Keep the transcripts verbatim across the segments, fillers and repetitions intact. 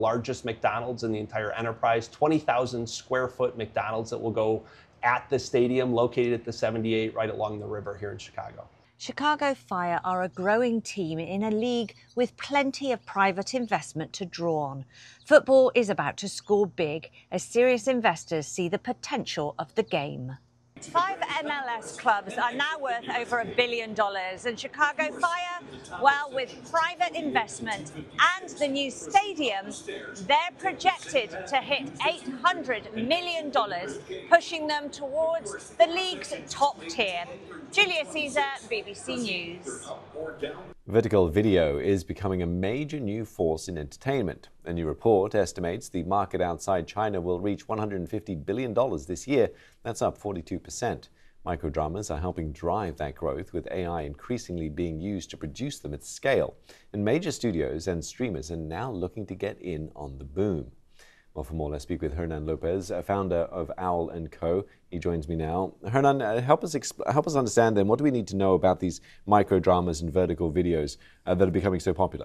Largest McDonald's in the entire enterprise, twenty thousand square foot McDonald's that will go at the stadium located at the seventy-eight right along the river here in Chicago. Chicago Fire are a growing team in a league with plenty of private investment to draw on. Football is about to score big as serious investors see the potential of the game. Five M L S clubs are now worth over a billion dollars, and Chicago Fire, well, with private investment and the new stadium, they're projected to hit eight hundred million dollars, pushing them towards the league's top tier. Julia Caesar, B B C News. Vertical video is becoming a major new force in entertainment. A new report estimates the market outside China will reach one hundred fifty billion dollars this year. That's up forty-two percent. Microdramas are helping drive that growth, with A I increasingly being used to produce them at scale. And major studios and streamers are now looking to get in on the boom. Well, for more, let's speak with Hernan Lopez, founder of Owl and Co. He joins me now. Hernan, help us help us understand then, what do we need to know about these microdramas and vertical videos uh, that are becoming so popular?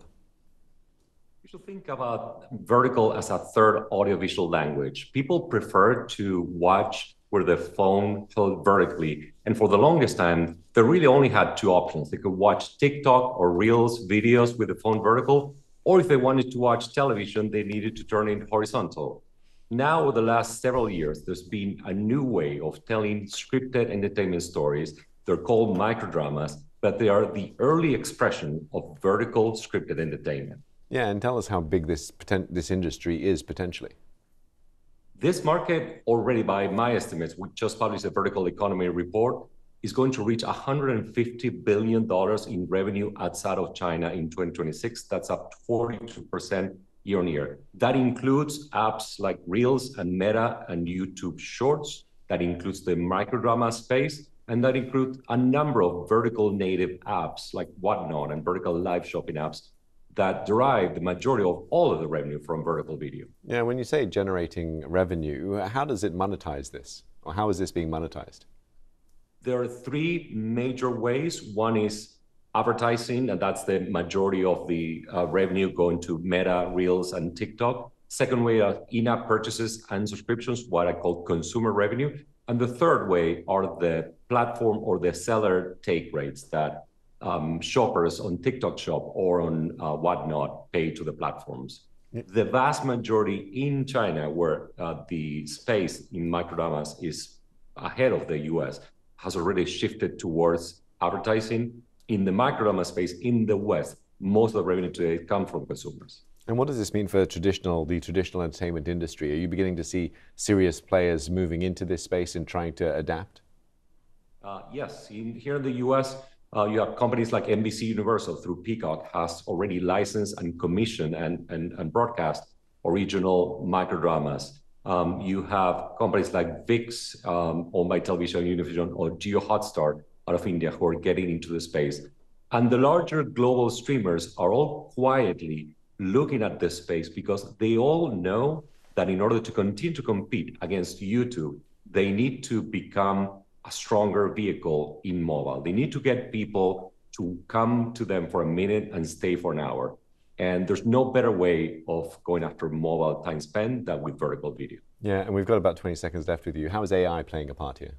You should think about vertical as a third audiovisual language. People prefer to watch with their phone held vertically. And for the longest time, they really only had two options. They could watch TikTok or Reels videos with the phone vertical, or if they wanted to watch television, they needed to turn it horizontal. Now, over the last several years, there's been a new way of telling scripted entertainment stories. They're called microdramas, but they are the early expression of vertical scripted entertainment. Yeah, and tell us how big this, this industry is potentially. This market already, by my estimates, we just published a vertical economy report, is going to reach one hundred fifty billion dollars in revenue outside of China in twenty twenty-six. That's up forty-two percent year on year. That includes apps like Reels and Meta and YouTube Shorts. That includes the microdrama space. And that includes a number of vertical native apps like Whatnot and vertical live shopping apps that derive the majority of all of the revenue from vertical video. Yeah, when you say generating revenue, how does it monetize this? Or how is this being monetized? There are three major ways. One is advertising, and that's the majority of the uh, revenue going to Meta, Reels, and TikTok. Second way are in-app purchases and subscriptions, what I call consumer revenue. And the third way are the platform or the seller take rates that um, shoppers on TikTok Shop or on uh, Whatnot pay to the platforms. Yeah. The vast majority in China, where uh, the space in microdramas is ahead of the U S, has already shifted towards advertising. In the microdrama space in the West, most of the revenue today comes from consumers. And what does this mean for traditional, the traditional entertainment industry? Are you beginning to see serious players moving into this space and trying to adapt? Uh, yes, in, here in the U S, uh, you have companies like N B C Universal through Peacock has already licensed and commissioned and, and, and broadcast original microdramas. Um, you have companies like VIX, um, owned by Television Univision, or Jio Hotstar out of India, who are getting into the space. And the larger global streamers are all quietly looking at this space because they all know that in order to continue to compete against YouTube, they need to become a stronger vehicle in mobile. They need to get people to come to them for a minute and stay for an hour. And there's no better way of going after mobile time spent than with vertical video. Yeah, and we've got about twenty seconds left with you. How is A I playing a part here?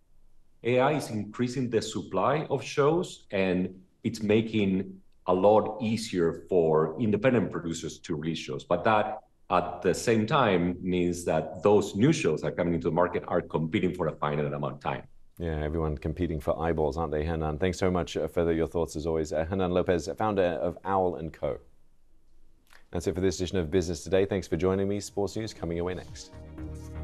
A I is increasing the supply of shows, and it's making a lot easier for independent producers to release shows. But that, at the same time, means that those new shows that are coming into the market are competing for a finite amount of time. Yeah, everyone competing for eyeballs, aren't they, Hernan? Thanks so much for your thoughts, as always. Uh, Hernan Lopez, founder of Owl and Co. That's it for this edition of Business Today. Thanks for joining me. Sports News coming away next.